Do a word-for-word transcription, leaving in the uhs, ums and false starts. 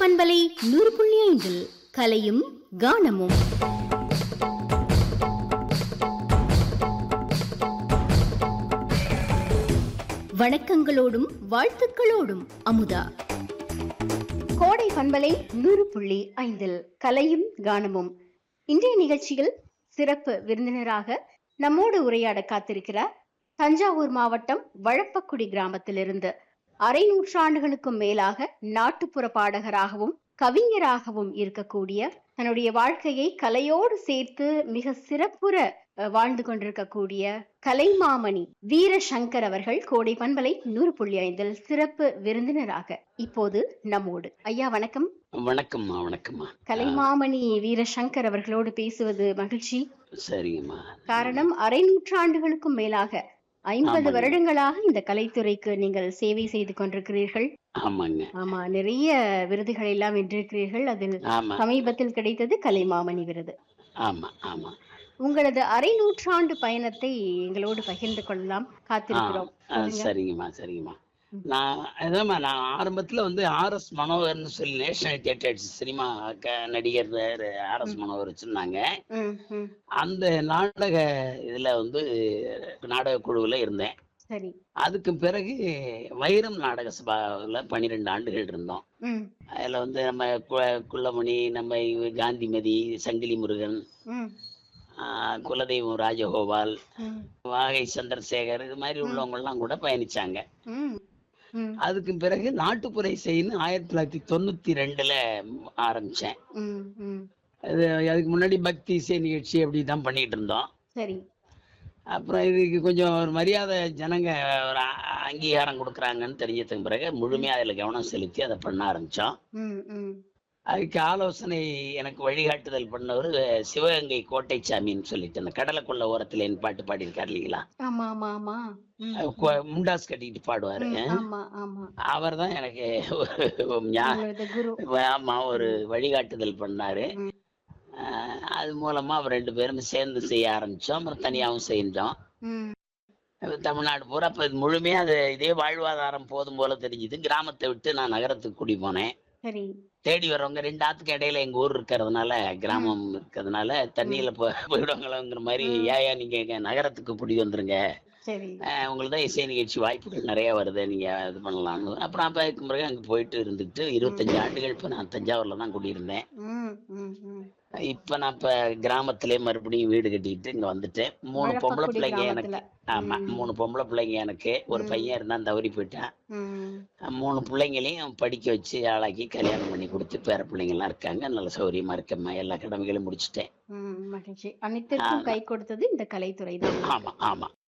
பண்பலை நூறு புள்ளி ஐந்தில் கலையும் கானமும். வணக்கங்களோடும் வாழ்த்துக்களோடும் அமுதா. கோடை பண்பலை நூறு புள்ளி ஐந்தில் கலையும் கானமும். இன்றைய நிகழ்ச்சியில் சிறப்பு விருந்தினராக நம்மோடு உரையாட காத்திருக்கிறார் தஞ்சாவூர் மாவட்டம் வழப்பக்குடி கிராமத்திலிருந்து அரை நூற்றாண்டுகளுக்கும் மேலாக நாட்டுப்புற பாடகராகவும் கவிஞராகவும் இருக்கக்கூடிய, தன்னுடைய வாழ்க்கையை கலையோடு சேர்த்து மிக சிறப்புற வாழ்ந்து கொண்டிருக்கக்கூடிய கலைமாமணி வீரசங்கர் அவர்கள் கோடை பண்பலை நூறு புள்ளி ஐந்தில் சிறப்பு விருந்தினராக இப்போது நம்மோடு. ஐயா வணக்கம். வணக்கம்மா. வணக்கம்மா. கலைமாமணி வீரசங்கர் அவர்களோடு பேசுவது மகிழ்ச்சி. சரிங்கம்மா. காரணம், அரை நூற்றாண்டுகளுக்கும் மேலாக ஐம்பது வருடங்களாக இந்த கலைத்துறைக்கு நீங்கள் சேவை செய்து கொண்டிருக்கிறீர்கள். ஆமாங்க. ஆமா, நிறைய விருதுகள் எல்லாம் வென்றிருக்கிறீர்கள். அதில் சமீபத்தில் கிடைத்தது கலைமாமணி விருது. ஆமா ஆமா. உங்களது அரை நூற்றாண்டு பயணத்தை எங்களோடு பகிர்ந்து கொள்ளலாம் காத்திருக்கிறோம். சரிங்கம்மா சரிங்கம்மா. நான் அதாம்மா, நான் ஆரம்பத்துல வந்து ஆர் எஸ் மனோகர்னு சொல்லி நேஷனல் தியேட்டர் சினிமா நடிகர் ஆர் எஸ் மனோகர் வச்சிருந்தாங்க. அந்த நாடக இதுல வந்து நாடக குழுவுல இருந்தேன். சரி. அதுக்கு பிறகு வைரம் நாடக சபாவில் பன்னிரெண்டு ஆண்டுகள் இருந்தோம். அதுல வந்து நம்ம குள்ளமணி, நம்ம காந்திமதி, சங்கிலி முருகன், குலதெய்வம் ராஜகோபால், வாகை சந்திரசேகர், இது மாதிரி உள்ளவங்க எல்லாம் கூட பயணிச்சாங்க. அதுக்கு பிறகு நாட்டுப்புற இசைன்னு ஆயிரத்தி தொள்ளாயிரத்தி தொண்ணூத்தி ரெண்டுல ஆரம்பிச்சேன். அது அதுக்கு முன்னாடி பக்தி இசை நிகழ்ச்சி அப்படிதான் பண்ணிட்டு இருந்தோம். சரி. அப்புறம் இதுக்கு கொஞ்சம் ஒரு மரியாதை, ஜனங்க ஒரு அங்கீகாரம் கொடுக்குறாங்கன்னு தெரிஞ்சதுக்கு பிறகு முழுமையா அதுல கவனம் செலுத்தி அதை பண்ண ஆரம்பிச்சோம். அதுக்கு ஆலோசனை எனக்கு வழிகாட்டுதல் பண்ணவர் சிவகங்கை கோட்டைச்சாமின்னு சொல்லிட்டு, அந்த கடலை கொள்ள ஓரத்துல என் பாட்டு பாடியிருக்காரு இல்லைங்களா, முண்டாஸ் கட்டிட்டு பாடுவாரு. அவர் தான் எனக்கு ஆமா ஒரு வழிகாட்டுதல் பண்ணாரு. அது மூலமா அவர் ரெண்டு பேரும் சேர்ந்து செய்ய ஆரம்பிச்சோம். அப்புறம் தனியாகவும் செஞ்சோம். தமிழ்நாடு பூரா இப்ப முழுமையா அது இதே வாழ்வாதாரம் போதும் போல தெரிஞ்சுது. கிராமத்தை விட்டு நான் நகரத்துக்கு குடி போனேன். தேடி வர்றவங்க ரெண்டு ஆத்துக்கு இடையில எங்க ஊர் இருக்கிறதுனால, கிராமம் இருக்கிறதுனால தண்ணியில போயிடுவாங்களோங்கிற மாதிரி, ஏயா நீங்க எங்க நகரத்துக்கு குடி வந்துருங்க, உங்களுக்கு தான் இசை நிகழ்ச்சி வாய்ப்புகள் நிறைய வருது, நீங்க இது பண்ணலாம்னு. அப்புறம் அப்ப அதுக்கு பிறகு அங்க போயிட்டு இருந்துட்டு இருபத்தஞ்சு ஆண்டுகள் இப்ப நான் தஞ்சாவூர்ல தான் குடியிருந்தேன். இப்ப நான் இப்ப கிராமத்திலே மறுபடியும் வீடு கட்டிக்கிட்டு இங்க வந்துட்டேன். மூணு பொம்பளை பிள்ளைங்க எனக்கு. ஆமா, மூணு பொம்பளை பிள்ளைங்க எனக்கு. ஒரு பையன் இருந்தான், தவறி போயிட்டான். மூணு பிள்ளைங்களையும் படிக்க வச்சு ஆளாக்கி கல்யாணம் பண்ணி கொடுத்து பேர பிள்ளைங்க எல்லாம் இருக்காங்க. நல்ல சௌரியமா இருக்கம்மா. எல்லா கடமைகளும் முடிச்சுட்டேன். மகிழ்ச்சி. அனைத்திற்கும் கை கொடுத்தது இந்த கலைத்துறை தான். ஆமா ஆமா.